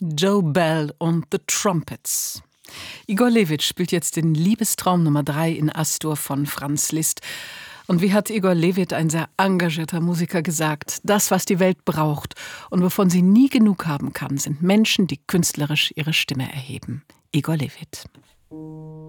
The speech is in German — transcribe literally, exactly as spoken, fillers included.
Joe Bell und The Trumpets. Igor Levit spielt jetzt den Liebestraum Nummer drei in Astor von Franz Liszt. Und wie hat Igor Levit, ein sehr engagierter Musiker, gesagt, das, was die Welt braucht und wovon sie nie genug haben kann, sind Menschen, die künstlerisch ihre Stimme erheben. Igor Levit.